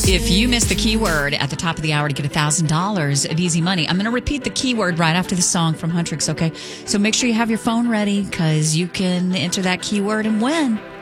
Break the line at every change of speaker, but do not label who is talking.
If you missed the keyword at the top of the hour to get $1,000 of easy money, I'm going to repeat the keyword right after the song from Huntrix, okay? So make sure you have your phone ready because you can enter that keyword and win.